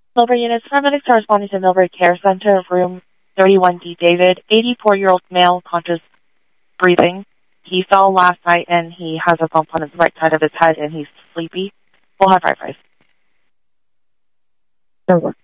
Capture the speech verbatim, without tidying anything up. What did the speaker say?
Millbury units, paramedics are responding to Millbury Care Center, room thirty-one D. David, eighty-four-year-old male, conscious breathing. He fell last night and he has a bump on his right side of his head and he's sleepy. We'll have five five. Over.